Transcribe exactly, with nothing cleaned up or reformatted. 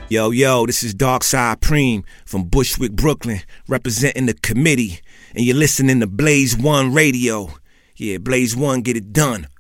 Yo, yo, this is Darkside Preem from Bushwick, Brooklyn, representing the committee, and you're listening to Blaze One Radio. Yeah, Blaze One, get it done.